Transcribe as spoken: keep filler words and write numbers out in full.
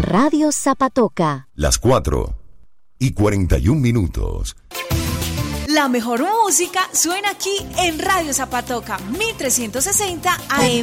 Radio Zapatoca. Las cuatro y cuarenta y un minutos. La mejor música suena aquí en Radio Zapatoca, mil trescientos sesenta A M.